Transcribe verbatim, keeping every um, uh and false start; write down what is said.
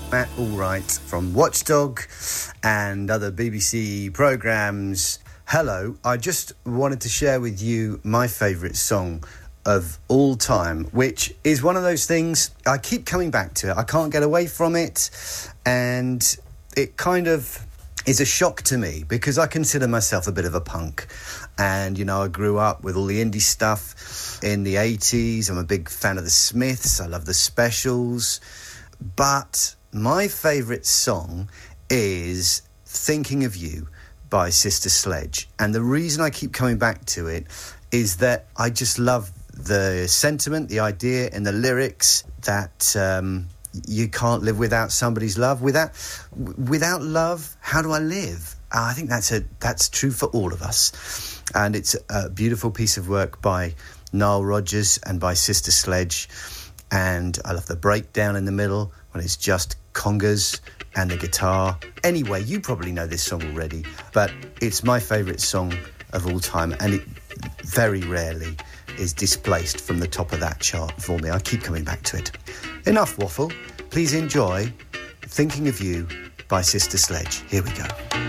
Matt Allwright from Watchdog and other B B C programmes. Hello, I just wanted to share with you my favourite song of all time, which is one of those things I keep coming back to. I can't get away from it, and it kind of is a shock to me because I consider myself a bit of a punk. And, you know, I grew up with all the indie stuff in the eighties. I'm a big fan of the Smiths. I love the Specials. But my favourite song is Thinking of You by Sister Sledge. And the reason I keep coming back to it is that I just love the sentiment, the idea and the lyrics that um, you can't live without somebody's love. Without without love, how do I live? Uh, I think that's a that's true for all of us. And it's a beautiful piece of work by Nile Rodgers and by Sister Sledge. And I love the breakdown in the middle when it's just congas and the guitar. Anyway, you probably know this song already, but it's my favourite song of all time, and it very rarely is displaced from the top of that chart for me. I keep coming back to it. Enough waffle. Please enjoy Thinking of You by Sister Sledge. Here we go.